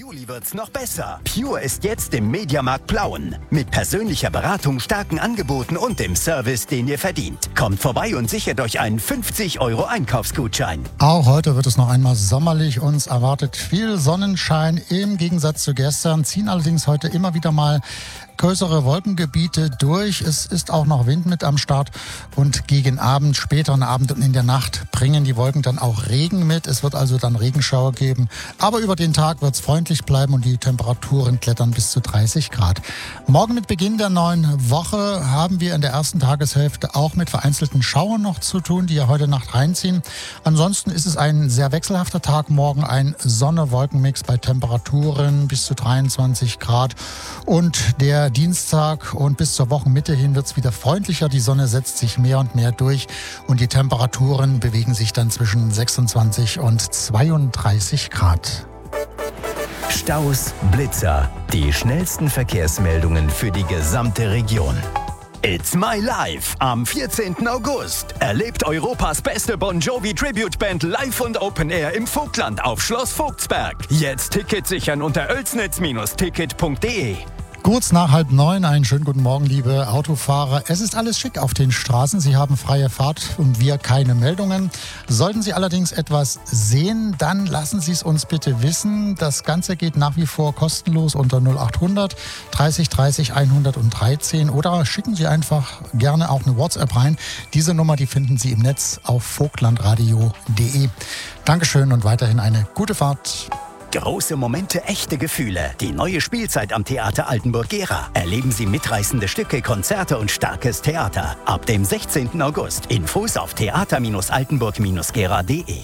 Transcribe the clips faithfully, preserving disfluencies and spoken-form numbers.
Juli wird's noch besser. Pure ist jetzt im Mediamarkt Plauen. Mit persönlicher Beratung, starken Angeboten und dem Service, den ihr verdient. Kommt vorbei und sichert euch einen fünfzig Euro Einkaufsgutschein. Auch heute wird es noch einmal sommerlich. Uns erwartet viel Sonnenschein. Im Gegensatz zu gestern ziehen allerdings heute immer wieder mal größere Wolkengebiete durch. Es ist auch noch Wind mit am Start und gegen Abend, späteren Abend und in der Nacht bringen die Wolken dann auch Regen mit. Es wird also dann Regenschauer geben. Aber über den Tag wird es freundlich bleiben und die Temperaturen klettern bis zu dreißig Grad. Morgen mit Beginn der neuen Woche haben wir in der ersten Tageshälfte auch mit vereinzelten Schauern noch zu tun, die ja heute Nacht reinziehen. Ansonsten ist es ein sehr wechselhafter Tag. Morgen ein Sonne-Wolken-Mix bei Temperaturen bis zu dreiundzwanzig Grad. Und der Dienstag und bis zur Wochenmitte hin wird es wieder freundlicher. Die Sonne setzt sich mehr und mehr durch und die Temperaturen bewegen sich dann zwischen sechsundzwanzig und zweiunddreißig Grad. Staus, Blitzer, die schnellsten Verkehrsmeldungen für die gesamte Region. It's My Life am vierzehnten August. Erlebt Europas beste Bon Jovi Tribute Band live und Open Air im Vogtland auf Schloss Vogtsberg. Jetzt Ticket sichern unter oelsnitz Ticket punkt de. Kurz nach halb neun, einen schönen guten Morgen, liebe Autofahrer. Es ist alles schick auf den Straßen. Sie haben freie Fahrt und wir keine Meldungen. Sollten Sie allerdings etwas sehen, dann lassen Sie es uns bitte wissen. Das Ganze geht nach wie vor kostenlos unter null achthundert dreißig dreißig hundertdreizehn oder schicken Sie einfach gerne auch eine WhatsApp rein. Diese Nummer, die finden Sie im Netz auf vogtlandradio punkt de. Dankeschön und weiterhin eine gute Fahrt. Große Momente, echte Gefühle. Die neue Spielzeit am Theater Altenburg-Gera. Erleben Sie mitreißende Stücke, Konzerte und starkes Theater. Ab dem sechzehnten August. Infos auf theater altenburg gera punkt de.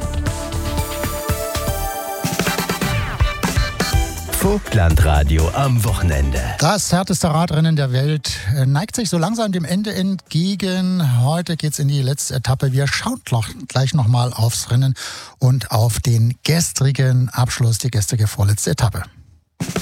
Vogtlandradio am Wochenende. Das härteste Radrennen der Welt neigt sich so langsam dem Ende entgegen. Heute geht's in die letzte Etappe. Wir schauen gleich nochmal aufs Rennen und auf den gestrigen Abschluss, die gestrige vorletzte Etappe.